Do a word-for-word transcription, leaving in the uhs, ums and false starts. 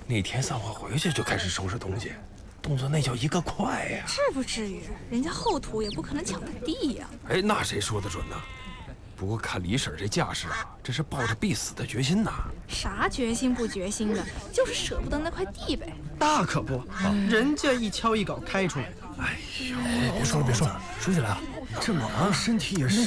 那天散伙回去就开始收拾东西，动作那叫一个快呀！ 至不至于，人家后土也不可能抢他地呀。 哎，那谁说的准呢？不过看李婶这架势啊，这是抱着必死的决心呐。 啥决心不决心的，就是舍不得那块地呗。 大可不，人家一敲一镐开出来的。 哎呦， 别说了，别说了，说起来啊，这猛啊，身体也是